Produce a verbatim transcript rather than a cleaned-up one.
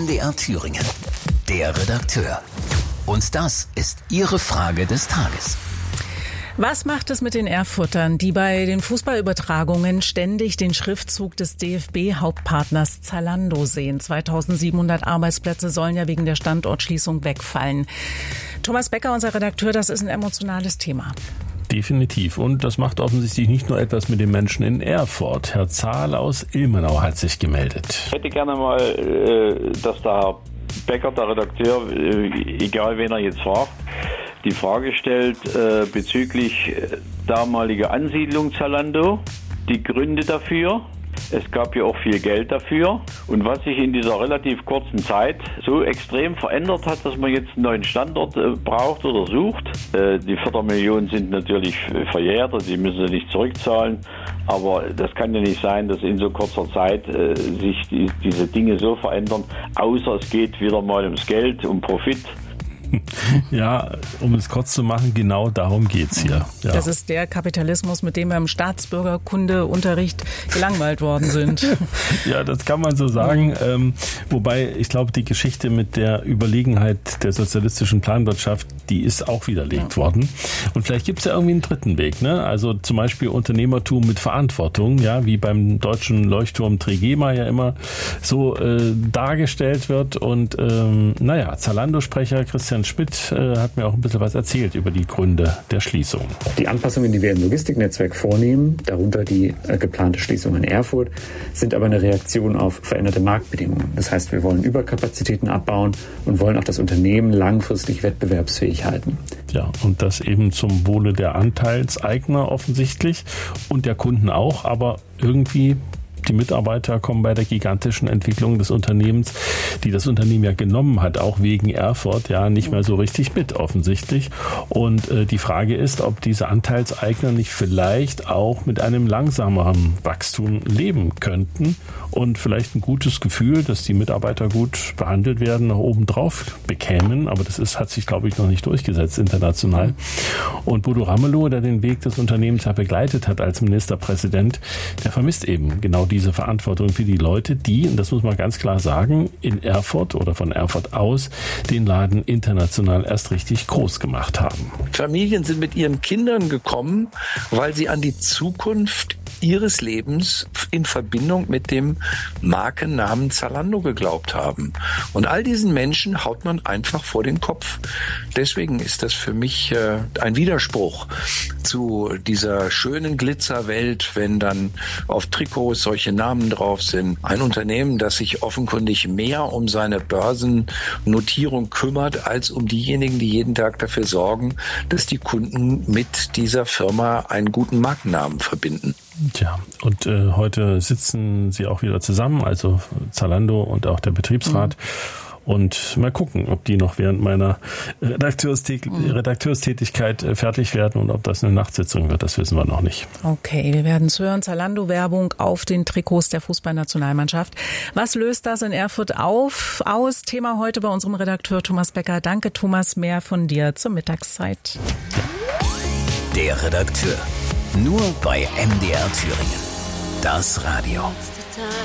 M D R Thüringen. Der Redakteur. Und das ist Ihre Frage des Tages. Was macht es mit den Erfurtern, die bei den Fußballübertragungen ständig den Schriftzug des D F B-Hauptpartners Zalando sehen? zweitausendsiebenhundert Arbeitsplätze sollen ja wegen der Standortschließung wegfallen. Thomas Becker, unser Redakteur, das ist ein emotionales Thema. Definitiv. Und das macht offensichtlich nicht nur etwas mit den Menschen in Erfurt. Herr Zahl aus Ilmenau hat sich gemeldet. Ich hätte gerne mal, dass der Herr Becker, der Redakteur, egal wen er jetzt fragt, die Frage stellt äh, bezüglich damaliger Ansiedlung Zalando, die Gründe dafür. Es gab ja auch viel Geld dafür. Und was sich in dieser relativ kurzen Zeit so extrem verändert hat, dass man jetzt einen neuen Standort äh, braucht oder sucht. Äh, die Fördermillionen sind natürlich verjährt, also die müssen sie nicht zurückzahlen. Aber das kann ja nicht sein, dass in so kurzer Zeit äh, sich die, diese Dinge so verändern, außer es geht wieder mal ums Geld, um Profit. Ja, um es kurz zu machen, genau darum geht's hier. Ja. Das ist der Kapitalismus, mit dem wir im Staatsbürgerkundeunterricht gelangweilt worden sind. Ja, das kann man so sagen. Ähm, wobei, ich glaube, die Geschichte mit der Überlegenheit der sozialistischen Planwirtschaft, die ist auch widerlegt ja. worden. Und vielleicht gibt's ja irgendwie einen dritten Weg, ne? Also zum Beispiel Unternehmertum mit Verantwortung, ja, wie beim deutschen Leuchtturm Trigema ja immer so äh, dargestellt wird. Und ähm, naja, Zalando-Sprecher Christian Schmidt äh, hat mir auch ein bisschen was erzählt über die Gründe der Schließung. Die Anpassungen, die wir im Logistiknetzwerk vornehmen, darunter die äh, geplante Schließung in Erfurt, sind aber eine Reaktion auf veränderte Marktbedingungen. Das heißt, wir wollen Überkapazitäten abbauen und wollen auch das Unternehmen langfristig wettbewerbsfähig halten. Ja, und das eben zum Wohle der Anteilseigner offensichtlich und der Kunden auch, aber irgendwie die Mitarbeiter kommen bei der gigantischen Entwicklung des Unternehmens, die das Unternehmen ja genommen hat, auch wegen Erfurt, ja nicht mehr so richtig mit offensichtlich. Und äh, die Frage ist, ob diese Anteilseigner nicht vielleicht auch mit einem langsameren Wachstum leben könnten und vielleicht ein gutes Gefühl, dass die Mitarbeiter gut behandelt werden, nach oben drauf bekämen. Aber das ist, hat sich, glaube ich, noch nicht durchgesetzt international. Und Bodo Ramelow, der den Weg des Unternehmens ja begleitet hat als Ministerpräsident, der vermisst eben genau die diese Verantwortung für die Leute, die, und das muss man ganz klar sagen, in Erfurt oder von Erfurt aus den Laden international erst richtig groß gemacht haben. Familien sind mit ihren Kindern gekommen, weil sie an die Zukunft ihres Lebens in Verbindung mit dem Markennamen Zalando geglaubt haben. Und all diesen Menschen haut man einfach vor den Kopf. Deswegen ist das für mich äh, ein Widerspruch zu dieser schönen Glitzerwelt, wenn dann auf Trikots solche Namen drauf sind. Ein Unternehmen, das sich offenkundig mehr um seine Börsennotierung kümmert, als um diejenigen, die jeden Tag dafür sorgen, dass die Kunden mit dieser Firma einen guten Markennamen verbinden. Tja, und äh, heute sitzen sie auch wieder zusammen, also Zalando und auch der Betriebsrat. Mhm. Und mal gucken, ob die noch während meiner Redakteurstät- mhm. Redakteurstätigkeit fertig werden und ob das eine Nachtsitzung wird, das wissen wir noch nicht. Okay, wir werden es hören. Zalando-Werbung auf den Trikots der Fußballnationalmannschaft. Was löst das in Erfurt auf? Aus Thema heute bei unserem Redakteur Thomas Becker. Danke, Thomas. Mehr von dir zur Mittagszeit. Der Redakteur. Nur bei M D R Thüringen. Das Radio.